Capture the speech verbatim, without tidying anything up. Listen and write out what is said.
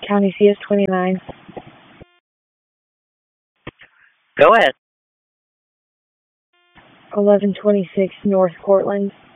County C S twenty-nine. Go ahead. eleven twenty-six North Cortland.